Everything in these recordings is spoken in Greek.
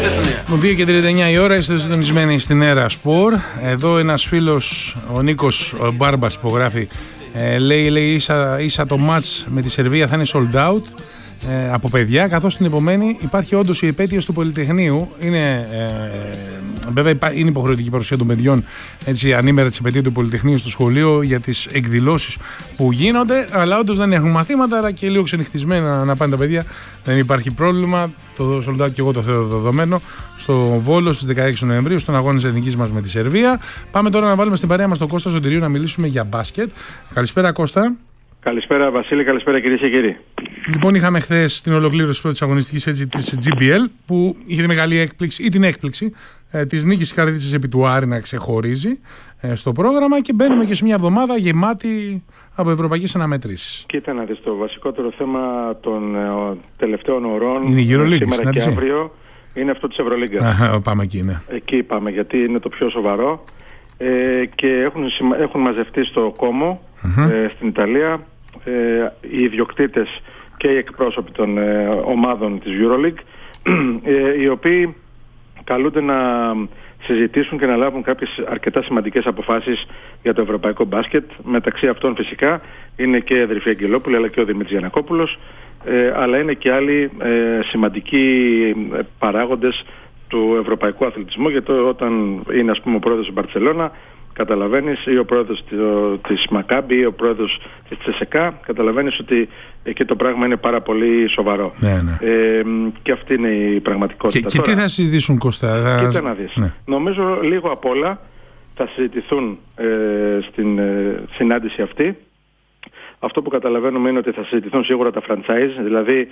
2:39 η ώρα, είστε συντονισμένοι στην Έρα Σπορ. Εδώ ένας φίλος, ο Νίκος Μπάρμπας, υπογράφει. Λέει ίσα το match με τη Σερβία θα είναι sold out από παιδιά, καθώς στην επομένη υπάρχει όντως η επέτειος του Πολυτεχνείου. Βέβαια είναι υποχρεωτική παρουσία των παιδιών, έτσι, ανήμερα της επετείου του Πολυτεχνείου στο σχολείο για τις εκδηλώσεις που γίνονται, αλλά όντως δεν έχουν μαθήματα, άρα και λίγο ξενυχτισμένα να πάνε τα παιδιά, δεν υπάρχει πρόβλημα. Το sold out και εγώ το θεωρώ δεδομένο. Στο Βόλο στις 16 Νοεμβρίου, στον αγώνα της εθνικής μας με τη Σερβία. Πάμε τώρα να βάλουμε στην παρέα μας τον Κώστα Σωτηρίου να μιλήσουμε για μπάσκετ. Καλησπέρα, Κώστα. Καλησπέρα, Βασίλη, καλησπέρα κυρίες και κύριοι. Λοιπόν, είχαμε χθες την ολοκλήρωση της πρώτης αγωνιστικής της GBL, που είχε τη μεγάλη έκπληξη ή την έκπληξη της νίκης της Καρδίτσης επί του Άρη να ξεχωρίζει στο πρόγραμμα, και μπαίνουμε και σε μια εβδομάδα γεμάτη από ευρωπαϊκές αναμετρήσεις. Κοίτα να δεις, το βασικότερο θέμα των τελευταίων ωρών είναι η EuroLeague, σήμερα και αύριο είναι αυτό της Ευρωλίγκα. Πάμε εκεί, ναι. Εκεί πάμε, γιατί είναι το πιο σοβαρό, και έχουν μαζευτεί στο Κόμο στην Ιταλία οι ιδιοκτήτες και οι εκπρόσωποι των ομάδων της EuroLeague, οι οποίοι καλούνται να συζητήσουν και να λάβουν κάποιες αρκετά σημαντικές αποφάσεις για το ευρωπαϊκό μπάσκετ. Μεταξύ αυτών φυσικά είναι και η Αδελφή Αγγελόπουλη, αλλά και ο Δημήτρης Γιαννακόπουλος, αλλά είναι και άλλοι σημαντικοί παράγοντες του ευρωπαϊκού αθλητισμού, γιατί όταν είναι, ας πούμε, ο πρόεδρος της Μπαρτσελώνα, καταλαβαίνεις, ή ο πρόεδρος της Μακάμπι ή ο πρόεδρος της Τσεσεκά, καταλαβαίνεις ότι εκεί το πράγμα είναι πάρα πολύ σοβαρό. Ναι. Και αυτή είναι η πραγματικότητα. Και τι θα συζητήσουν, Κώστα? Κοίτα να δεις. Ναι. Νομίζω λίγο απ' όλα θα συζητηθούν στην συνάντηση αυτή. Αυτό που καταλαβαίνουμε είναι ότι θα συζητηθούν σίγουρα τα franchise, δηλαδή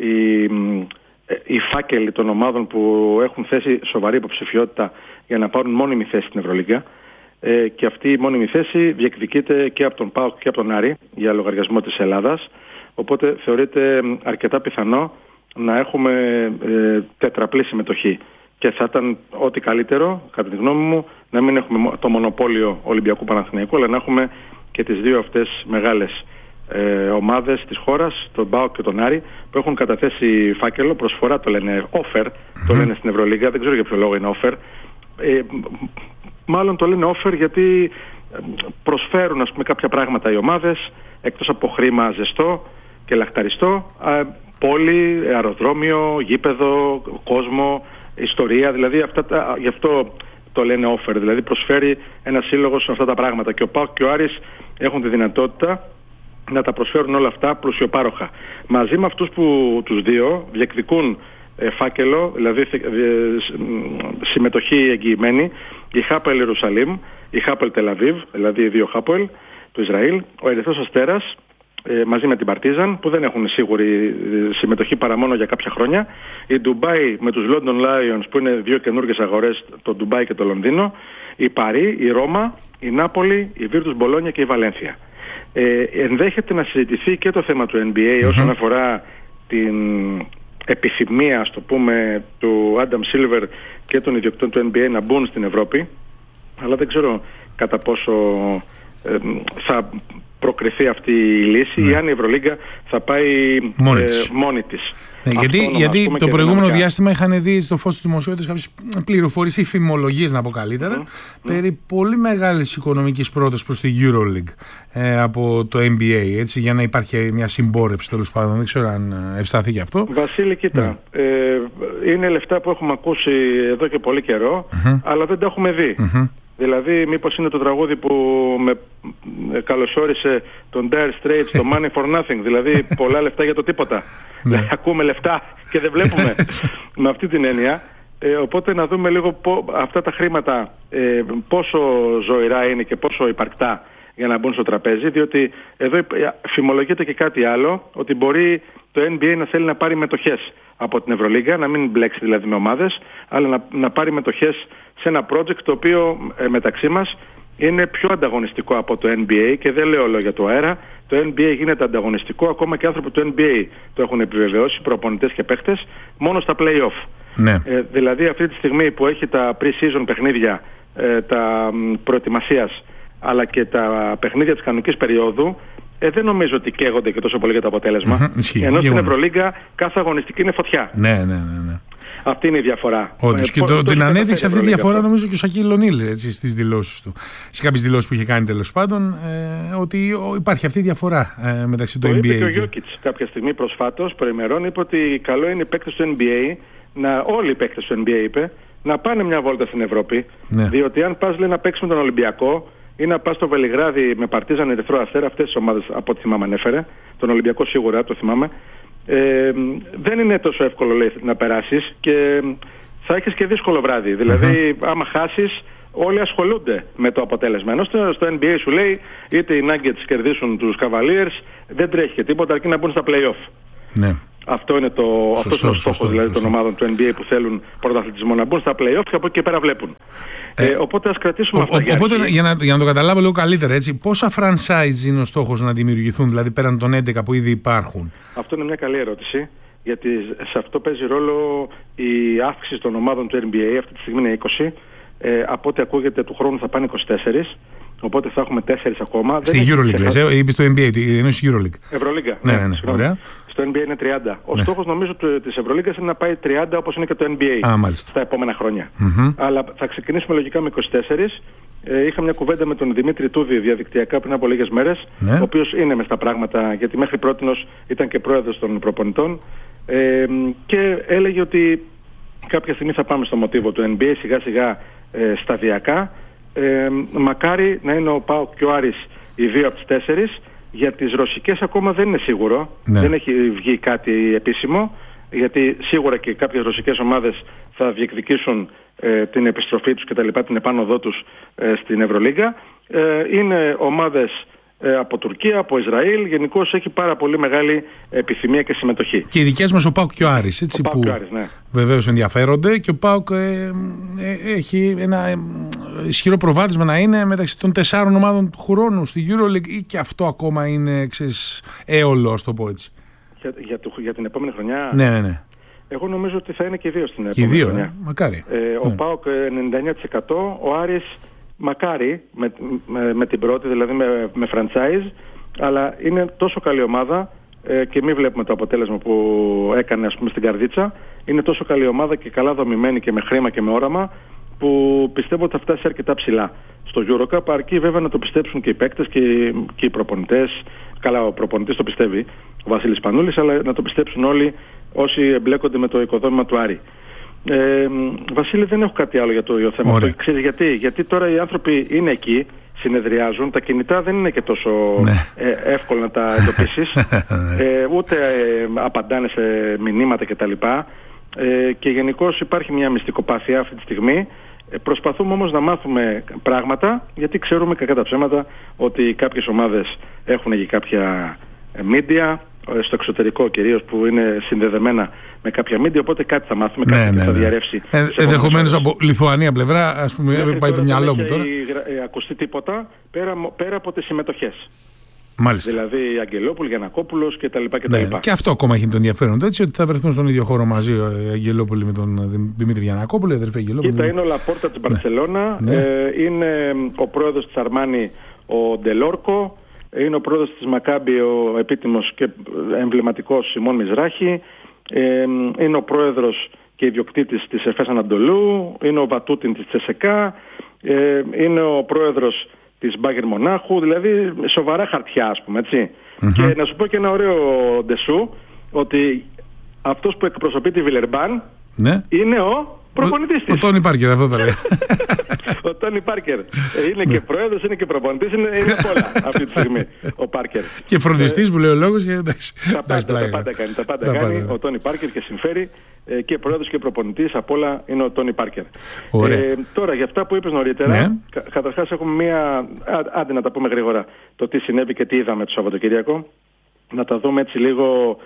οι φάκελοι των ομάδων που έχουν θέσει σοβαρή υποψηφιότητα για να πάρουν μόνιμη θέση στην Ευρωλίγκα. Και αυτή η μόνιμη θέση διεκδικείται και από τον ΠΑΟΚ και από τον Άρη για λογαριασμό της Ελλάδας. Οπότε θεωρείται αρκετά πιθανό να έχουμε τετραπλή συμμετοχή. Και θα ήταν ό,τι καλύτερο, κατά τη γνώμη μου, να μην έχουμε το μονοπόλιο Ολυμπιακού Παναθηναϊκού, αλλά να έχουμε και τις δύο αυτές μεγάλες ομάδες της χώρας, τον ΠΑΟΚ και τον Άρη, που έχουν καταθέσει φάκελο, προσφορά το λένε offer, το λένε στην Ευρωλίγκα, δεν ξέρω για ποιο λόγο είναι offer. Μάλλον το λένε offer γιατί προσφέρουν, ας πούμε, κάποια πράγματα οι ομάδες, εκτός από χρήμα ζεστό και λαχταριστό, πόλη, αεροδρόμιο, γήπεδο, κόσμο, ιστορία, δηλαδή γι' αυτό το λένε offer, δηλαδή προσφέρει ένα σύλλογος αυτά τα πράγματα, και ο ΠΑΟΚ και ο Άρης έχουν τη δυνατότητα να τα προσφέρουν όλα αυτά πλουσιοπάροχα. Μαζί με αυτούς που τους δύο διεκδικούν φάκελο, δηλαδή συμμετοχή εγγυημένη, η Χάπελ Ιερουσαλήμ, η Χάπελ Τελαβίβ, δηλαδή οι δύο Χάπελ του Ισραήλ, ο Ερυθρός Αστέρας μαζί με την Παρτίζαν, που δεν έχουν σίγουρη συμμετοχή παρά μόνο για κάποια χρόνια, η Ντουμπάι με τους London Lions, που είναι δύο καινούργιες αγορές, το Ντουμπάι και το Λονδίνο, η Παρί, η Ρώμα, η Νάπολη, η Βίρτους Μπολόνια και η Βαλένθια. Ενδέχεται να συζητηθεί και το θέμα του NBA όσον αφορά την επιθυμία, ας το πούμε, του Άνταμ Σίλβερ και των ιδιοκτητών του NBA να μπουν στην Ευρώπη, αλλά δεν ξέρω κατά πόσο θα προκριθεί αυτή η λύση ή αν η Ευρωλίγκα θα πάει μόνη της. Γιατί το προηγούμενο διάστημα είχαν δει στο φως της δημοσιότητας κάποιες πληροφορίες ή φημολογίες, να πω καλύτερα, περί πολύ μεγάλης οικονομικής πρότασης προς τη EuroLeague από το NBA, έτσι, για να υπάρχει μια συμπόρευση, τέλος πάντων. Δεν ξέρω αν ευσταθεί αυτό. Βασίλη, κοίτα, είναι λεφτά που έχουμε ακούσει εδώ και πολύ καιρό, αλλά δεν τα έχουμε δει. Δηλαδή, μήπως είναι το τραγούδι που με καλωσόρισε τον Dire Straits, το Money for Nothing, δηλαδή πολλά λεφτά για το τίποτα. Ακούμε λεφτά και δεν βλέπουμε. Με αυτή την έννοια. Οπότε να δούμε λίγο αυτά τα χρήματα πόσο ζωηρά είναι και πόσο υπαρκτά για να μπουν στο τραπέζι, διότι εδώ φημολογείται και κάτι άλλο, ότι μπορεί το NBA να θέλει να πάρει μετοχές από την Ευρωλίγκα, να μην μπλέξει δηλαδή με ομάδες, αλλά να πάρει μετοχές σε ένα project το οποίο μεταξύ μας είναι πιο ανταγωνιστικό από το NBA, και δεν λέω λόγια του αέρα. Το NBA γίνεται ανταγωνιστικό, ακόμα και άνθρωποι του NBA το έχουν επιβεβαιώσει, προπονητές και παίχτες, μόνο στα play-off. Ναι. Δηλαδή αυτή τη στιγμή που έχει τα pre-season παιχνίδια, τα προετοιμασίας, αλλά και τα παιχνίδια της κανονικής περίοδου, δεν νομίζω ότι καίγονται και τόσο πολύ για το αποτέλεσμα. Ενώ στην Ευρωλίγκα κάθε αγωνιστική είναι φωτιά. Ναι. Αυτή είναι η διαφορά. Όντως, και την ανέδειξε αυτή τη διαφορά νομίζω και ο Σακίλ Ονίλ στις δηλώσεις του. Σε κάποιες δηλώσεις που είχε κάνει τέλος πάντων, ότι υπάρχει αυτή η διαφορά μεταξύ του NBA. Είπε και ο Γιόκιτς κάποια στιγμή προσφάτως, προημερών, είπε ότι καλό είναι οι παίκτες του NBA, όλοι οι παίκτες του NBA είπε, να πάνε μια βόλτα στην Ευρώπη. Ναι. Διότι αν πας λέει, να παίξεις με τον Ολυμπιακό ή να πας στο Βελιγράδι με Παρτίζαν, Ερυθρό Αστέρα, αυτές τις ομάδες από ό,τι θυμάμαι ανέφερε, τον Ολυμπιακό σίγουρα το θυμάμαι, δεν είναι τόσο εύκολο λέει, να περάσεις και θα έχεις και δύσκολο βράδυ. Δηλαδή, άμα χάσεις, όλοι ασχολούνται με το αποτέλεσμα. Ενώ στο NBA σου λέει, είτε οι Nuggets κερδίσουν τους Cavaliers, δεν τρέχει και τίποτα αρκεί να μπουν στα play-off. Ναι. Αυτό είναι αυτός είναι ο στόχος δηλαδή των ομάδων του NBA που θέλουν πρωταθλητισμό, να μπουν στα play-off και από εκεί πέρα βλέπουν. Οπότε ας κρατήσουμε αυτά. Οπότε για να το καταλάβω λίγο καλύτερα, έτσι, πόσα franchise είναι ο στόχος να δημιουργηθούν, δηλαδή πέραν των 11 που ήδη υπάρχουν? Αυτό είναι μια καλή ερώτηση, γιατί σε αυτό παίζει ρόλο η αύξηση των ομάδων του NBA. Αυτή τη στιγμή είναι 20. Από ό,τι ακούγεται του χρόνου θα πάνε 24. Οπότε θα έχουμε 4 ακόμα. Στη EuroLeague λες, είπες στο NBA, εννοείς EuroLeague. Ευρωλίγκα. Ναι, ωραία. Στο NBA είναι 30. Ο στόχος νομίζω της Ευρωλίγκας είναι να πάει 30 όπως είναι και το NBA στα επόμενα χρόνια. Αλλά θα ξεκινήσουμε λογικά με 24. Είχα μια κουβέντα με τον Δημήτρη Τούδη διαδικτυακά πριν από λίγες μέρες, ο οποίος είναι μες στα πράγματα, γιατί μέχρι πρότινος ήταν και πρόεδρος των προπονητών, και έλεγε ότι κάποια στιγμή θα πάμε στο μοτίβο του NBA σιγά σιγά, σταδιακά. Μακάρι να είναι ο ΠΑΟΚ και ο Άρης οι δύο από τις 4. Για τις ρωσικές ακόμα δεν είναι σίγουρο. Δεν έχει βγει κάτι επίσημο, γιατί σίγουρα και κάποιες ρωσικές ομάδες θα διεκδικήσουν την επιστροφή τους και τα λοιπά, την επάνωδό τους στην Ευρωλίγκα. Είναι ομάδες από Τουρκία, από Ισραήλ. Γενικώς έχει πάρα πολύ μεγάλη επιθυμία και συμμετοχή. Και οι δικές μας ο ΠΑΟΚ και ο Άρης, έτσι, ο που Άρης, ναι, βεβαίως ενδιαφέρονται, και ο ΠΑΟΚ έχει ένα ισχυρό προβάδισμα να είναι μεταξύ των 4 ομάδων του χρόνου στη EuroLeague, ή και αυτό ακόμα είναι, ξέρεις, έολο, ας το πω έτσι. Για την επόμενη χρονιά. Ναι. Εγώ νομίζω ότι θα είναι και οι δύο στην επόμενη χρονιά. Μακάρι. Ο ΠΑΟΚ 99%, ο Άρης μακάρι με την πρώτη, δηλαδή με franchise, αλλά είναι τόσο καλή ομάδα, και μην βλέπουμε το αποτέλεσμα που έκανε ας πούμε στην Καρδίτσα. Είναι τόσο καλή ομάδα και καλά δομημένη και με χρήμα και με όραμα, που πιστεύω ότι θα φτάσει αρκετά ψηλά στο EuroCup, αρκεί βέβαια να το πιστέψουν και οι παίκτες και οι προπονητές. Καλά, ο προπονητής το πιστεύει, ο Βασίλης Πανούλης, αλλά να το πιστέψουν όλοι όσοι εμπλέκονται με το οικοδόμημα του Άρη. Βασίλη, δεν έχω κάτι άλλο για το θέμα αυτό. Ξέρεις γιατί τώρα οι άνθρωποι είναι εκεί, συνεδριάζουν, τα κινητά δεν είναι και τόσο εύκολο να τα εντοπίσεις, ούτε απαντάνε σε μηνύματα κτλ. Και γενικώς υπάρχει μια μυστικοπάθεια αυτή τη στιγμή. Προσπαθούμε όμως να μάθουμε πράγματα, γιατί ξέρουμε κακά τα ψέματα ότι κάποιες ομάδες έχουν και κάποια media στο εξωτερικό κυρίως, που είναι συνδεδεμένα με κάποια media, οπότε κάτι θα μάθουμε, κάτι θα διαρρεύσει. Ενδεχομένως από Λιθουανία πλευρά, ας πούμε, πάει το μυαλό μου τώρα. Δεν έχει ακουστεί τίποτα πέρα από τις συμμετοχές. Μάλιστα. Δηλαδή Αγγελόπουλος, Γιαννακόπουλος κτλ. Και αυτό ακόμα έχει το ενδιαφέρον, έτσι, ότι θα βρεθούν στον ίδιο χώρο μαζί ο Αγγελόπουλοι με τον Δημήτρη Γιαννακόπουλο, η αδερφή Αγγελόπουλη. Κοίτα, είναι ο Λαπόρτα της Μπαρσελόνα, είναι ο πρόεδρος της Αρμάνι ο Ντελόρκο, είναι ο πρόεδρος της Μακάμπι ο επίτιμος και εμβληματικός Σιμών Μιζράχη, είναι ο πρόεδρος και ιδιοκτήτης της Εφές Ανατολού, είναι ο Βατούτιν της Τσεσεκά, είναι ο πρόεδρος της Μπάγερ Μονάχου, δηλαδή σοβαρά χαρτιά, ας πούμε, έτσι. Και να σου πω και ένα ωραίο ντεσού, ότι αυτός που εκπροσωπεί τη Βιλερμπάν είναι ο προπονητής της. Ο Τόνι Πάρκερ, αυτό τα λέει. Ο Τόνι Πάρκερ είναι και πρόεδρος, είναι και προπονητής, είναι πολλά αυτή τη στιγμή ο Πάρκερ. Και φροντιστής που λέει ο λόγος. Τα πάντα κάνει ο Τόνι Πάρκερ και συμφέρει, και πρόεδρος και προπονητής, απ' όλα είναι ο Τόνι Πάρκερ. Τώρα για αυτά που είπες νωρίτερα, καταρχάς έχουμε άντε να τα πούμε γρήγορα, το τι συνέβη και τι είδαμε το Σαββατοκύριακο. Να τα δούμε έτσι λίγο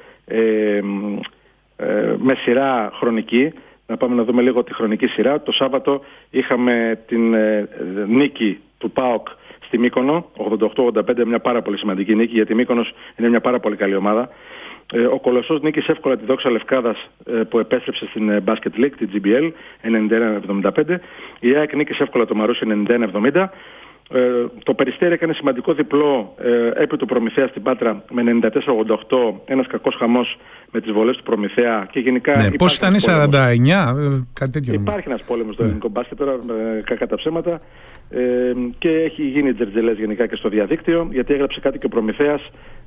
με σειρά χρονική. Να πάμε να δούμε λίγο τη χρονική σειρά. Το Σάββατο είχαμε την νίκη του ΠΑΟΚ στη Μύκονο, 88-85, μια πάρα πολύ σημαντική νίκη, γιατί η Μύκονος είναι μια πάρα πολύ καλή ομάδα. Ο Κολοσσός νίκησε εύκολα τη Δόξα Λευκάδας, που επέστρεψε στην Basket League, την GBL, 91-75. Η ΑΕΚ νίκησε εύκολα το Μαρούσι, 91-70. Το Περιστέρι έκανε σημαντικό διπλό επί του Προμηθέα στην Πάτρα με 94-88, ένας κακός χαμός με τις βολές του Προμηθέα και γενικά. Ναι, πώς ήταν οι 49, κάτι τέτοιο. Υπάρχει ένας πόλεμος στο ελληνικό μπάσκετ τώρα, κακά τα ψέματα, και έχει γίνει τζερτζελές γενικά και στο διαδίκτυο, γιατί έγραψε κάτι και ο Προμηθέας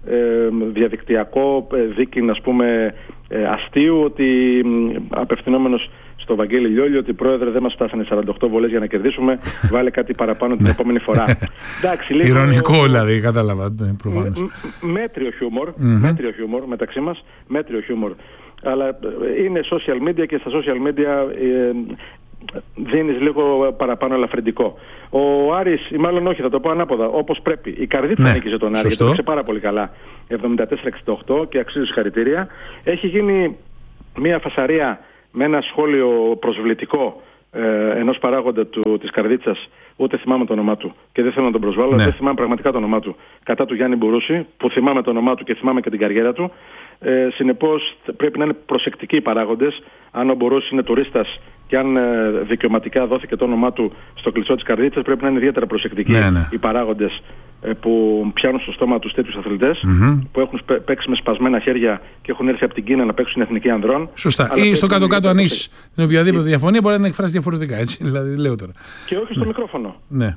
διαδικτυακό δίκη, ας πούμε, αστείου, ότι απευθυνόμενος στο Βαγγέλη Λιόλιο, ότι πρόεδρε δεν μας φτάσανε 48 βολές για να κερδίσουμε, βάλε κάτι παραπάνω την επόμενη φορά. Εντάξει, λίγο... Ειρωνικό δηλαδή, κατάλαβα προφανώς. Μέτριο χιούμορ μεταξύ μας, μέτριο χιούμορ. Αλλά είναι social media και στα social media δίνεις λίγο παραπάνω ελαφρυντικό. Ο Άρης, ή μάλλον όχι, θα το πω ανάποδα, όπως πρέπει. Η Καρδίτσα νίκησε τον Άρη, το έπαιξε πάρα πολύ καλά. 74-68 και αξίζει συγχαρητήρια. Έχει γίνει μια φασαρία με ένα σχόλιο προσβλητικό ενός παράγοντα της Καρδίτσας, ούτε θυμάμαι το όνομά του και δεν θέλω να τον προσβάλλω, δεν θυμάμαι πραγματικά το όνομά του, κατά του Γιάννη Μπουρούση, που θυμάμαι το όνομά του και θυμάμαι και την καριέρα του. Συνεπώς πρέπει να είναι προσεκτικοί οι παράγοντες. Αν ο Μπουρούσης είναι τουρίστας και αν δικαιωματικά δόθηκε το όνομά του στο κλεισό της Καρδίτσας, πρέπει να είναι ιδιαίτερα προσεκτικοί οι παράγοντες που πιάνουν στο στόμα τους τέτοιους αθλητές, που έχουν παίξει με σπασμένα χέρια και έχουν έρθει από την Κίνα να παίξουν στην εθνική ανδρών. Σωστά. Ή στο κάτω-κάτω, αν είσαι την οποιαδήποτε διαφωνία, μπορεί να εκφράσει διαφορετικά. Έτσι, δηλαδή, λέω τώρα. Και όχι στο μικρόφωνο. Ναι.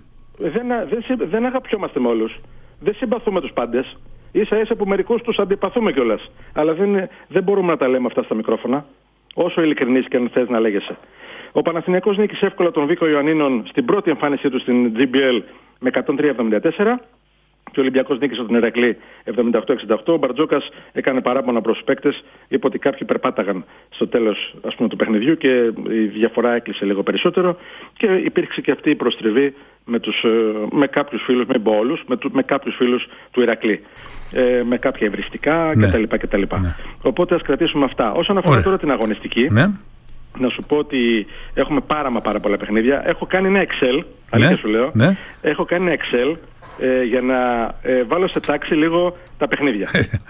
Δεν αγαπιόμαστε με όλους. Δεν συμπαθούμε τους πάντες. Ίσα-ίσα που μερικούς τους αντιπαθούμε κιόλας. Αλλά δεν μπορούμε να τα λέμε αυτά στα μικρόφωνα, όσο ειλικρινής και αν θες να λέγεσαι. Ο Παναθηναϊκός νίκησε εύκολα τον Βίκο Ιωαννίνων στην πρώτη εμφάνισή του στην GBL με 103-74. Και ο Ολυμπιακός νίκησε τον Ηρακλή 78-68. Ο Μπαρτζόκας έκανε παράπονα προς τους παίκτες, είπε ότι κάποιοι περπάταγαν στο τέλος, ας πούμε, του παιχνιδιού και η διαφορά έκλεισε λίγο περισσότερο. Και υπήρξε και αυτή η προστριβή με κάποιους φίλους, με μπόλους, με κάποιους φίλους του Ηρακλή. Με κάποια ευριστικά κτλ. Ναι. Οπότε ας κρατήσουμε αυτά. Όσον αφορά τώρα την αγωνιστική. Ναι. Να σου πω ότι έχουμε πάρα πολλά παιχνίδια. Έχω κάνει ένα Excel, αλήθεια σου λέω. Ναι. Έχω κάνει ένα Excel για να βάλω σε τάξη λίγο τα παιχνίδια.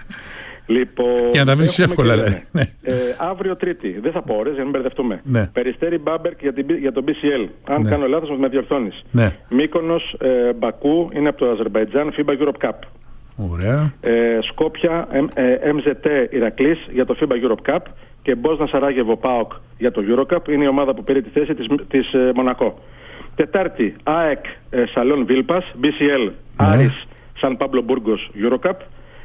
Λοιπόν, για να τα βρεις εύκολα, λέει. Αύριο Τρίτη, δεν θα πω ώρες για να μην μπερδευτούμε. Ναι. Περιστέρι Μπάμπερκ για το BCL. Αν κάνω λάθος, με διορθώνεις. Ναι. Μύκονος Μπακού είναι από το Αζερμπαϊτζάν, FIBA Europe Cup. Ωραία. Σκόπια MZT Ηρακλής για το FIBA Europe Cup. Και Μπόσνα Σαράγεβο ΠΑΟΚ για το Eurocup, είναι η ομάδα που πήρε τη θέση της Μονακό. Τετάρτη, ΑΕΚ Σαλόν Βίλπας, BCL Άρης Σαν Πάμπλο Μπουργκος Eurocup.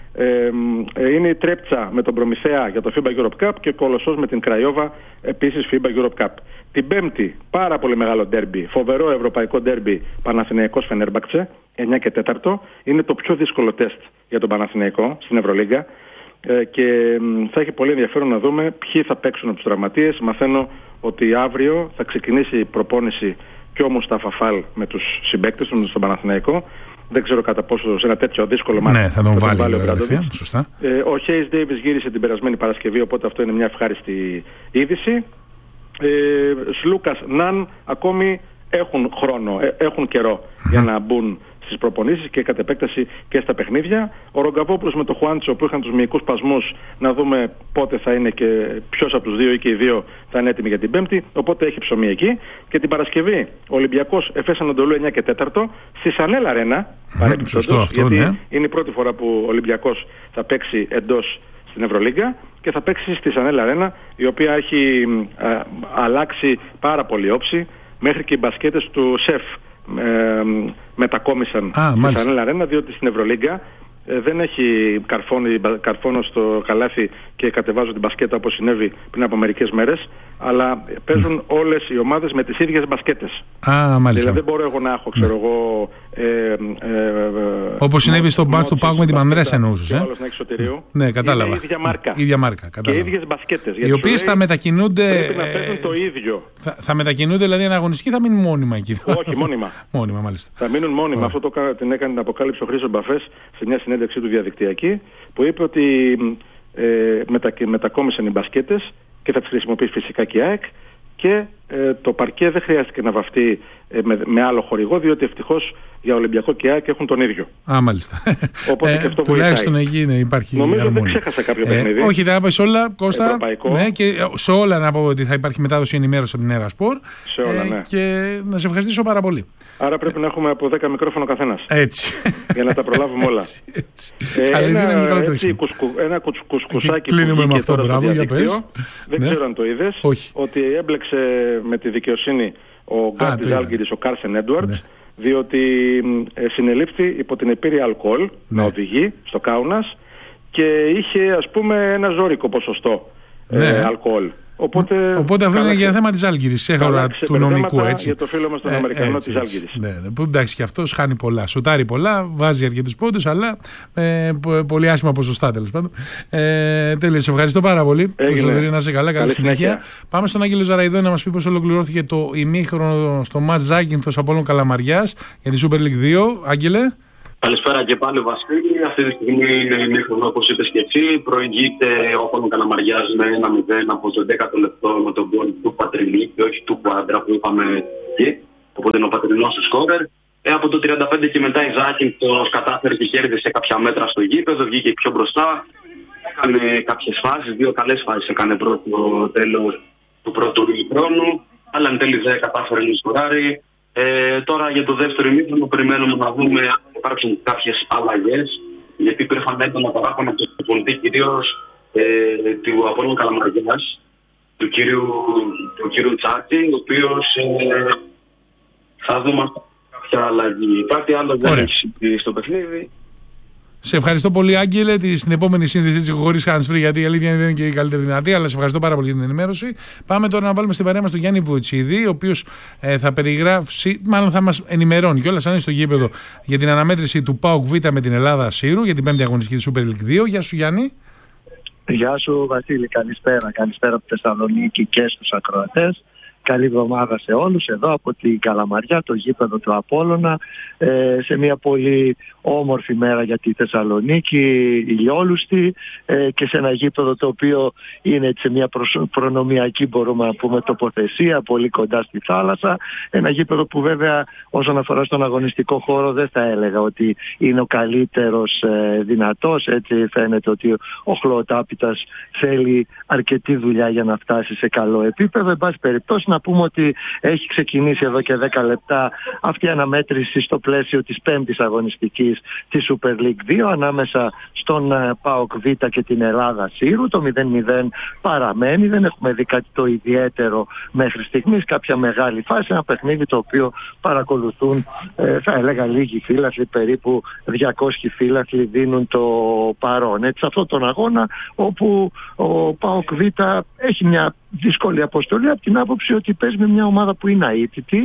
Είναι η Τρέπτσα με τον Προμηθέα για το FIBA Europe Cup και ο Κολοσσός με την Κραϊόβα επίσης FIBA Europe Cup. Την Πέμπτη, πάρα πολύ μεγάλο ντέρμπι, φοβερό ευρωπαϊκό ντέρμπι, Παναθηναϊκός Φενέρμπαξε, 9 και 4. Είναι το πιο δύσκολο τεστ για τον Παναθηναϊκό στην Ευρωλίγκα. Και θα έχει πολύ ενδιαφέρον να δούμε ποιοι θα παίξουν από τους τραυματίες. Μαθαίνω ότι αύριο θα ξεκινήσει η προπόνηση και ο Μουστάφα Φαλ με τους συμπαίκτες του στον Παναθηναϊκό. Δεν ξέρω κατά πόσο σε ένα τέτοιο δύσκολο μάτι θα τον βάλει ο Μπράντοβιτς. Σωστά. Ο Χέις Ντέιβις γύρισε την περασμένη Παρασκευή, οπότε αυτό είναι μια ευχάριστη είδηση. Σλούκας, Ναν ακόμη έχουν χρόνο, έχουν καιρό για να μπουν στις προπονήσεις και κατ' επέκταση και στα παιχνίδια. Ο Ρογκαβόπουλος με το Χουάντσο που είχαν τους μυϊκούς σπασμούς, να δούμε πότε θα είναι και ποιος από τους δύο ή και οι δύο θα είναι έτοιμοι για την Πέμπτη. Οπότε έχει ψωμί εκεί. Και την Παρασκευή ο Ολυμπιακός Εφές Ανατολού 9 και 4 στη Σανέλ Αρένα. Παρεπιπτόντως, γιατί είναι η πρώτη φορά που ο Ολυμπιακός θα παίξει εντός στην Ευρωλίγκα και θα παίξει στη Σανέλ Αρένα, η οποία έχει αλλάξει πάρα πολύ όψη. Μέχρι και οι μπασκέτες του ΣΕΦ μετακόμισαν στη Σανέλ Αρένα, διότι στην Ευρωλίγκα δεν έχει καρφώνω στο καλάθι και κατεβάζω την μπασκέτα όπως συνέβη πριν από μερικές μέρες, αλλά παίζουν όλες οι ομάδες με τις ίδιες μπασκέτες. Δηλαδή δεν μπορώ εγώ να έχω, ξέρω εγώ, όπως συνέβη στο μπάσκετ του ΠΑΟΚ με τη Μανρέσα, εννοούσες. Και άλλος να έχει Σωτηρίου. Ναι, κατάλαβα. Είναι η ίδια μάρκα. Και οι ίδιες μπασκέτες. Οι οποίες θα μετακινούνται. Πρέπει να παίζουν το ίδιο. Θα μετακινούνται δηλαδή αναγωνιστική, θα μείνουν μόνιμα εκεί. Όχι, μόνιμα. Μόνιμα, μάλιστα. Θα μείνουν μόνιμα. Αυτό την έκανε την αποκάλυψη ο Χρήστος Μπαφές σε μια συνέντευξή του διαδικτυακή, που είπε ότι μετακόμισαν οι μπασκέτες και θα τις χρησιμοποιήσει φυσικά και η ΑΕΚ και το παρκέ δεν χρειάστηκε να βαφτεί με άλλο χορηγό, διότι ευτυχώς για Ολυμπιακό και ΑΕΚ έχουν τον ίδιο. Μάλιστα. Οπότε και αυτό τουλάχιστον εκεί υπάρχει νομίζω αρμόνια. δεν ξέχασα κάποιο παιχνίδι. Όχι, τα είπα σε όλα, Κώστα. Ευρωπαϊκό. Ναι, και σε όλα να πω ότι θα υπάρχει μετάδοση ενημέρωση από την Έρα Σπορ. Σε όλα, ναι. Και να σε ευχαριστήσω πάρα πολύ. Άρα πρέπει να έχουμε από 10 μικρόφωνο καθένας. Έτσι. Για να τα προλάβουμε όλα. Έτσι. Ένα κουσκουσάκι κλείνουμε με αυτό, μπράβο, για πες. Δεν ξέρω αν το είδες. Ότι έμπλεξε με τη δικαιοσύνη ο γκάρ της Ζάλγκιρις, ο Κάρσεν Έντουαρτς, διότι συνελήφθη υπό την επίρρεια αλκοόλ να οδηγεί στο Κάουνας και είχε, ας πούμε, ένα ζώρικο ποσοστό αλκοόλ. Οπότε αυτό είναι για θέμα της Ζάλγκιρις, έχαρα του νομικού, έτσι. Για το φίλο μας τον Αμερικανό της Ζάλγκιρις. Ναι, που εντάξει, και αυτός χάνει πολλά. Σουτάρει πολλά, βάζει αρκετούς πόντους, αλλά πολύ άσχημα ποσοστά, τέλος πάντων. Τέλεια, σε ευχαριστώ πάρα πολύ. Να είσαι καλά, καλή συνέχεια. Πάμε στον Άγγελο Ζαραϊδόνη να μας πει πώς ολοκληρώθηκε το ημίχρονο στο μάτς Ζάκυνθος Απόλλων Καλαμαριάς για τη Super League 2. Άγγελε. Καλησπέρα και πάλι, Βασίλη. Αυτή τη στιγμή είναι ημίχρονο, όπως είπες και εσύ. Προηγείται ο Απόλλων Καλαμαριάς με 1-0 από το 10ο λεπτό με τον γκολ του Πατρινή και όχι του Κουάντρα που είπαμε εκεί. Οπότε είναι ο Πατρινός του σκόρερ. Από το 35 και μετά η Ζάκυνθος κατάφερε και κέρδισε κάποια μέτρα στο γήπεδο, βγήκε πιο μπροστά. Έκανε κάποιες φάσεις, 2 καλές φάσεις έκανε πρώτο τέλος του πρώτου ημίχρονου. Αλλά εν τέλει δεν κατάφερε να σκοράρει. Τώρα για το δεύτερο ημίχρονο περιμένουμε να δούμε αν υπάρξουν κάποιες αλλαγές, γιατί υπήρχαν έντονα παράπονα από τον προπονητή κυρίως του Απόλλων Καλαμαριάς, του κύριου Τσάκη, ο οποίος θα δούμε κάποια αλλαγή. Κάτι άλλο δεν έχει στο παιχνίδι. Σε ευχαριστώ πολύ, Άγγελε. Στην επόμενη σύνδεση χωρίς hands free, γιατί η αλήθεια δεν είναι και η καλύτερη δυνατή, αλλά σε ευχαριστώ πάρα πολύ για την ενημέρωση. Πάμε τώρα να βάλουμε στην παρέα μας τον Γιάννη Βοητσίδη, ο οποίος θα περιγράψει, μάλλον θα μας ενημερώνει κιόλας αν είναι στο γήπεδο για την αναμέτρηση του ΠΑΟΚ Β με την Ελλάδα Σύρου για την 5η αγωνιστική του Super League 2. Γεια σου, Γιάννη. Γεια σου, Βασίλη. Καλησπέρα. Καλησπέρα από τη Θεσσαλονίκη και στους ακροατές. Καλή εβδομάδα σε όλους εδώ από την Καλαμαριά, το γήπεδο του Απόλλωνα, σε μια πολύ όμορφη μέρα για τη Θεσσαλονίκη, ηλιόλουστη, και σε ένα γήπεδο το οποίο είναι σε μια προνομιακή, μπορούμε να πούμε, τοποθεσία, πολύ κοντά στη θάλασσα. Ένα γήπεδο που βέβαια όσον αφορά στον αγωνιστικό χώρο δεν θα έλεγα ότι είναι ο καλύτερος δυνατός. Έτσι φαίνεται ότι ο Χλωοτάπητας θέλει αρκετή δουλειά για να φτάσει σε καλό επίπεδο. Εν πάση περιπτώσει, να πούμε ότι έχει ξεκινήσει εδώ και 10 λεπτά αυτή η αναμέτρηση στο πλαίσιο της 5ης αγωνιστικής της Super League 2 ανάμεσα στον ΠΑΟΚ Β και την Ελλάδα Σύρου. Το 0-0 παραμένει, δεν έχουμε δει κάτι το ιδιαίτερο μέχρι στιγμής, κάποια μεγάλη φάση, ένα παιχνίδι το οποίο παρακολουθούν θα έλεγα λίγοι φίλαθλοι, περίπου 200 φίλαθλοι δίνουν το παρόν. Έτσι, σε αυτόν τον αγώνα όπου ο ΠΑΟΚ Β έχει μια δύσκολη αποστολή από την άποψη ότι παίζει με μια ομάδα που είναι αίτητη,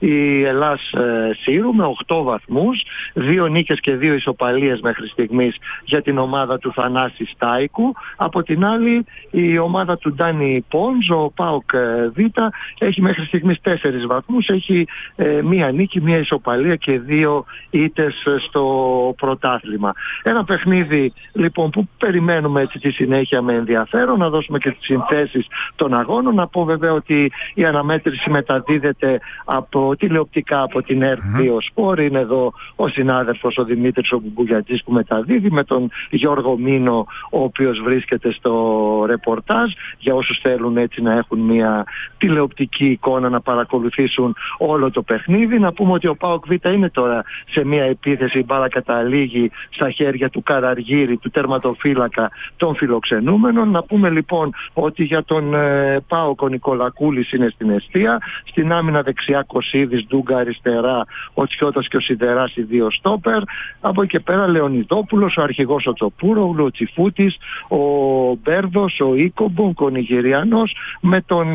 η Ελλάς Σύρου, με 8 βαθμούς, 2 νίκες και 2 ισοπαλίες μέχρι στιγμής για την ομάδα του Θανάση Στάικου. Από την άλλη η ομάδα του Ντάνι Πόντζ, ο ΠΑΟΚ Β, έχει μέχρι στιγμής 4 βαθμούς, έχει 1 νίκη, 1 ισοπαλία και 2 ήττες στο πρωτάθλημα. Ένα παιχνίδι λοιπόν που περιμένουμε έτσι τη συνέχεια με ενδιαφέρον, να δώσουμε και τις συνθέσεις των αγώνων. Να πω βέβαια ότι η αναμέτρηση μεταδίδεται τηλεοπτικά από την ΕΡΤ2 Σπορ. Είναι εδώ ο συνάδελφος ο Δημήτρης ο Μπουγιατζής που μεταδίδει, με τον Γιώργο Μίνο ο οποίος βρίσκεται στο ρεπορτάζ, για όσους θέλουν έτσι να έχουν μια τηλεοπτική εικόνα, να παρακολουθήσουν όλο το παιχνίδι. Να πούμε ότι ο ΠΑΟΚ Β είναι τώρα σε μια επίθεση, η μπάλα καταλήγει στα χέρια του Καραργύρη, του τερματοφύλακα των φιλοξενούμενων. Να πούμε λοιπόν ότι για τον ΠΑΟΚ ο Νικολακούλης είναι στην εστία, στην άμυνα δεξιά Κωσίδης, Ντούγκα αριστερά, ο Τσιώτας και ο Σιδεράς, οι 2 στόπερ. Από εκεί και πέρα Λεωνιδόπουλος, ο αρχηγός ο Τσοπούρογλου, ο Τσιφούτης, ο Μπέρδος, ο Ίκομπονκ, ο Νιγηριανός, με τον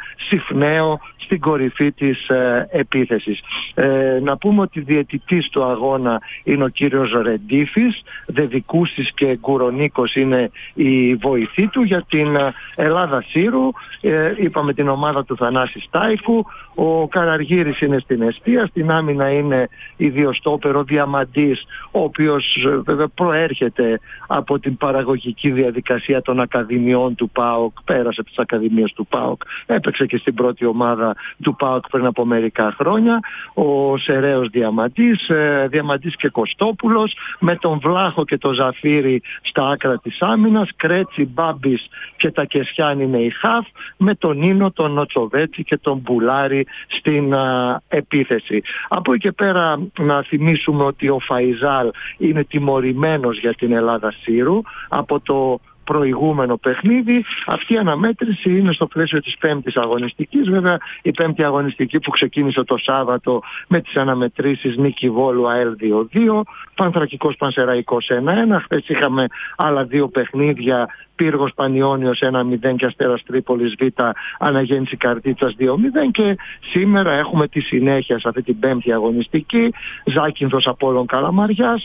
Συφνέο στην κορυφή της επίθεσης. Να πούμε ότι διαιτητής του αγώνα είναι ο κύριος Ρεντίφης, Δεδικούσης και Γκουρονίκος είναι η βοηθή του. Για την Ελλάδα Σύρου είπαμε την ομάδα του Θανάση Θανάσης Στάιφου. Ο Καραργύρης είναι στην εστία. Στην άμυνα είναι ιδιοστόπερ ο Διαμαντής, ο οποίος βέβαια προέρχεται από την παραγωγική διαδικασία των ακαδημιών του ΠΑΟΚ, πέρασε από τις ακαδημίες του ΠΑΟΚ, έπαιξε και στην πρώτη ομάδα του ΠΑΟΚ πριν από μερικά χρόνια. Ο Σεραίος Διαμαντής και Κωστόπουλος, με τον Βλάχο και τον Ζαφύρι στα άκρα της άμυνας, Κρέτσι, Μπάμπης και Τακεσιάν είναι η χαφ, με τον Νίνο, τον Νοτσοβέτσι και τον Μπουλάρη στην επίθεση. Από εκεί και πέρα να θυμίσουμε ότι ο Φαϊζάλ είναι τιμωρημένος για την Ελλάδα Σύρου από το προηγούμενο παιχνίδι. Αυτή η αναμέτρηση είναι στο πλαίσιο της πέμπτης αγωνιστικής. Βέβαια η πέμπτη αγωνιστική που ξεκίνησε το Σάββατο με τις αναμετρήσεις Νίκη Βόλου ΑΕΛ 2-2, Πανθρακικός Πανσεραϊκός 1-1. Χθες είχαμε άλλα δύο παιχνίδια, Πύργος Πανιώνιος 1-0 και Αστέρας Τρίπολης Β Αναγέννηση Καρτίτσας 2-0, και σήμερα έχουμε τη συνέχεια σε αυτή την πέμπτη αγωνιστική, Ζάκυνθος Απόλλων Καλαμαριάς,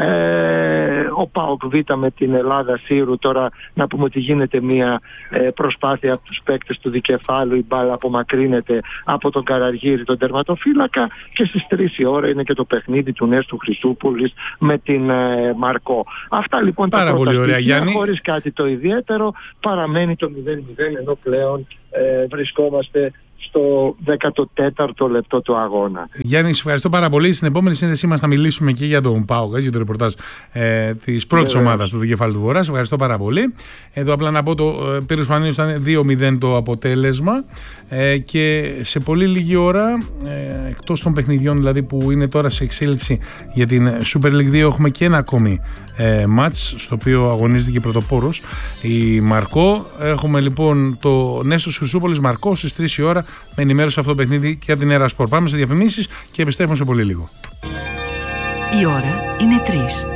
ο ΠΑΟΚ Β με την Ελλάδα Σύρου. Τώρα να πούμε ότι γίνεται μια προσπάθεια από τους παίκτες του δικεφάλου, η μπάλα απομακρύνεται από τον Καραργύρη, τον τερματοφύλακα, και στις 3 η ώρα είναι και το παιχνίδι του Νέστου Χρυσούπολης με την Μαρκό. Αυτά λοιπόν τα πρώτα στοιχεία, χωρίς κάτι το ιδιαίτερο, παραμένει το 0-0, ενώ πλέον βρισκόμαστε στο 14ο λεπτό του αγώνα. Γιάννη, ευχαριστώ πάρα πολύ. Στην επόμενη σύνδεσή μας θα μιλήσουμε και για τον ΠΑΟΚ, για το ρεπορτάζ της πρώτης ομάδας του Δικεφάλου του Βορρά. Ευχαριστώ πάρα πολύ. Εδώ απλά να πω, το Πύργος Πανιώνιος ήταν 2-0 το αποτέλεσμα, και σε πολύ λίγη ώρα, εκτός των παιχνιδιών δηλαδή που είναι τώρα σε εξέλιξη για την Super League 2, έχουμε και ένα ακόμη μάτς στο οποίο αγωνίζεται και πρωτοπόρος η Μαρκό. Έχουμε λοιπόν το Νέστος Χρυσούπολης Μαρκό στις 3 η ώρα, με ενημέρωση αυτό το παιχνίδι και από την Έρα Σπορ. Πάμε σε διαφημίσεις και επιστρέφουμε σε πολύ λίγο. Η ώρα είναι 3.